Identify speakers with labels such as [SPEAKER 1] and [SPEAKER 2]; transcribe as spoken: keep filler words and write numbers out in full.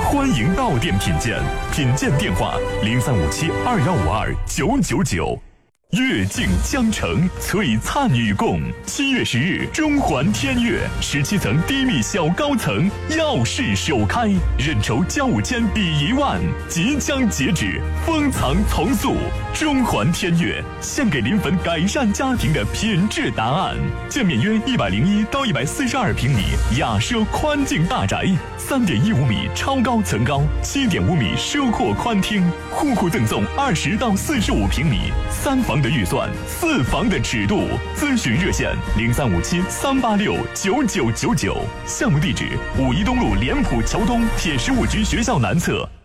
[SPEAKER 1] 欢迎到店品鉴，品鉴电话零三五七二幺五二九九九。月镜江城，璀璨与共。七月十日，中环天悦十七层低密小高层耀世首开，认筹交五千抵一万，即将截止，封藏从速。中环天悦献给临汾改善家庭的品质答案。建面约一百零一到一百四十二平米雅奢宽净大宅，三点一五米超高层高，七点五米奢阔宽厅，户户赠送二十到四十五平米三房的预算，四房的尺度。咨询热线零三五七三八六九九九九。项目地址：五一东路莲浦桥东铁十五局学校南侧